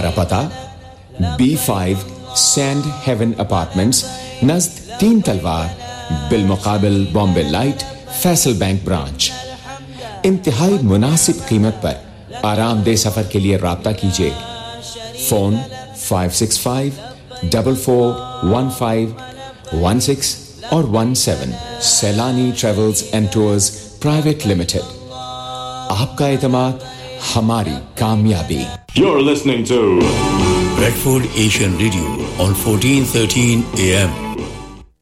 हमारा पता B5 sand haven apartments, नज़द 3 तलवार, बिलमुकाबिल Bombay light, Faisal bank branch. इंतहाई मुनासिब कीमत पर आरामदेह सफर के लिए राब्ता कीजिए। फोन 565 4415 16 और 17। सैलानी travels and tours private limited. आपका एतमाद हमारी कामयाबी। You're listening to Bradford Asian Radio on 1413 AM.